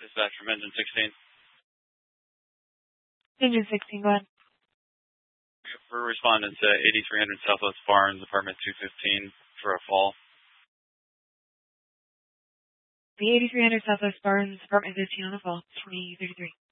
Dispatch from Engine 16. Engine 16, go ahead. We're responding to 8300 Southwest Barnes, apartment 215 for a fall. The 8300 Southwest Barnes, apartment 15 on a fall, 2033.